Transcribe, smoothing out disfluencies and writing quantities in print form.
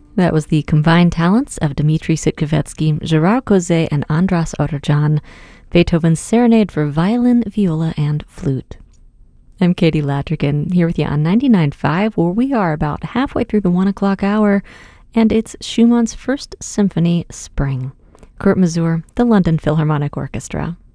That was the combined talents of Dmitri Sitkovetsky, Gerard Causet, and Andras Otterjan, Beethoven's Serenade for violin, viola, and flute. I'm Katie Latterkin, here with you on 99.5, where we are about halfway through the 1 o'clock hour, and it's Schumann's First Symphony, Spring. Kurt Masur, the London Philharmonic Orchestra.